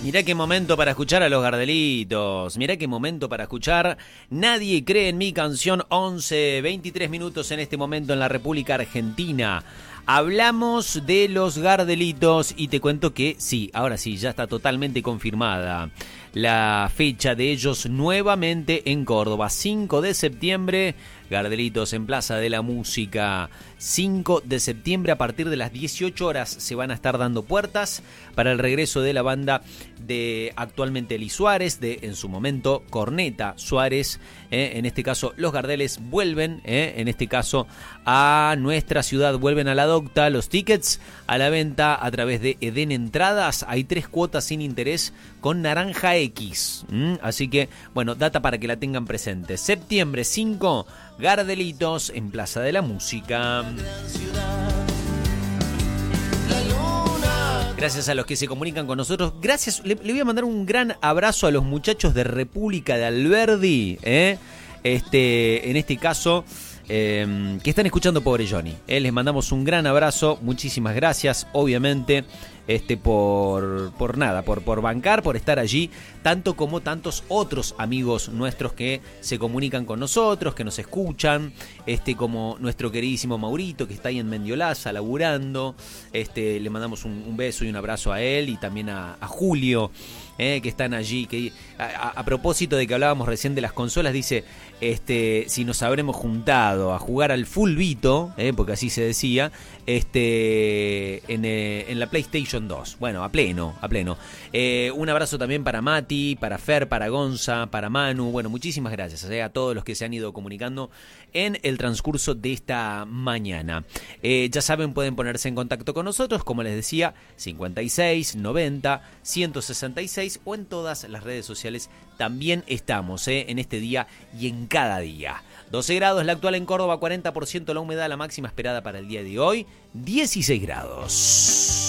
Mirá qué momento para escuchar a los Gardelitos. Mirá qué momento para escuchar Nadie cree en mi canción. 11:23 minutos en este momento en la República Argentina. Hablamos de los Gardelitos y te cuento que sí, ahora sí, ya está totalmente confirmada la fecha de ellos nuevamente en Córdoba. 5 de septiembre, Gardelitos en Plaza de la Música. 5 de septiembre a partir de las 18 horas se van a estar dando puertas para el regreso de la banda de actualmente Eli Suárez, de en su momento Corneta Suárez. En este caso los Gardeles vuelven, en este caso a nuestra ciudad, vuelven a la Docta. Los tickets a la venta a través de Eden Entradas. Hay 3 cuotas sin interés con Naranja X. Así que, bueno, data para que la tengan presente. Septiembre 5, Gardelitos en Plaza de la Música. Gracias a los que se comunican con nosotros. Gracias, le voy a mandar un gran abrazo a los muchachos de República de Alberdi, en este caso, que están escuchando Pobre Johnny. Les mandamos un gran abrazo, muchísimas gracias, obviamente, por nada, por bancar, por estar allí, tanto como tantos otros amigos nuestros que se comunican con nosotros, que nos escuchan, como nuestro queridísimo Maurito, que está ahí en Mendiolaza laburando. Le mandamos un beso y un abrazo a él, y también a Julio, que están allí, que a propósito de que hablábamos recién de las consolas, dice si nos habremos juntado a jugar al Fulbito, porque así se decía, en la PlayStation 2. Bueno, a pleno. Un abrazo también para Mati, para Fer, para Gonza, para Manu. Bueno, muchísimas gracias a todos los que se han ido comunicando en el transcurso de esta mañana. Ya saben, pueden ponerse en contacto con nosotros, como les decía, 56 90 166, o en todas las redes sociales también estamos, en este día y en cada día. 12 grados la actual en Córdoba, 40% la humedad, la máxima esperada para el día de hoy, 16 grados.